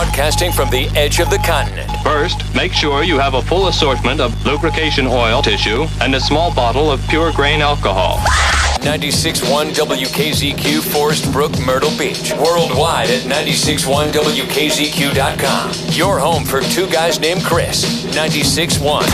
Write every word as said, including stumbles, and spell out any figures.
broadcasting from the edge of the continent. First, make sure you have a full assortment of lubrication oil, tissue, and a small bottle of pure grain alcohol. ninety-six point one W K Z Q, Forest Brook, Myrtle Beach. Worldwide at ninety-six point one W K Z Q dot com. Your home for two guys named Chris. ninety-six point one.